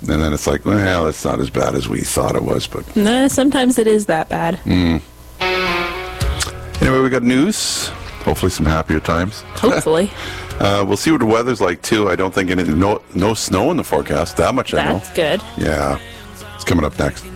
And then it's like, well, it's not as bad as we thought it was. But Nah, sometimes it is that bad. Anyway, we got news. Hopefully some happier times. Hopefully. We'll see what the weather's like, too. I don't think no snow in the forecast. That much I know. That's good. Yeah. It's coming up next.